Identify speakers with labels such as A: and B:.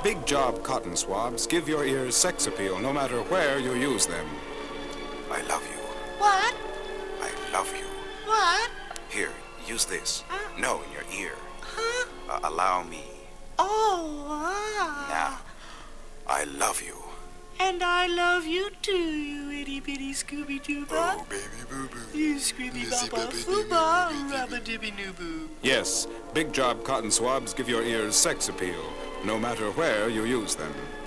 A: Big Job cotton swabs give your ears sex appeal no matter where you use them. I love you.
B: What?
A: I love you.
B: What?
A: Here, use this. No, in your ear.
B: Huh?
A: Allow me.
B: Oh,
A: Now, I love you.
B: And I love you too, you itty bitty Scooby Doo.
A: Oh, baby boo-boo.
B: You Scooby Baba Fooba Rubba Dibby Noo Boo.
A: Yes, Big Job cotton swabs give your ears sex appeal no matter where you use them.